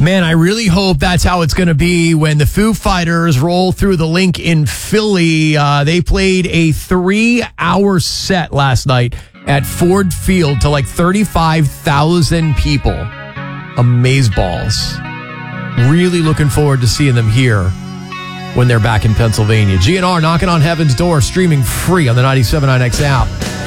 Man, I really hope that's how it's going to be when the Foo Fighters roll through the Link in Philly. They played a 3-hour set last night at Ford Field to like 35,000 people. Amazeballs. Really looking forward to seeing them here when they're back in Pennsylvania. GNR knocking on heaven's door, streaming free on the 97.9X app.